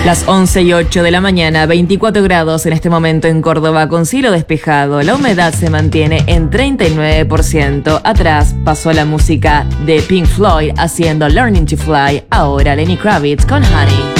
Las 11:08 de la mañana, 24 grados en este momento en Córdoba con cielo despejado. La humedad se mantiene en 39%. Atrás pasó la música de Pink Floyd haciendo Learning to Fly. Ahora Lenny Kravitz con Honey.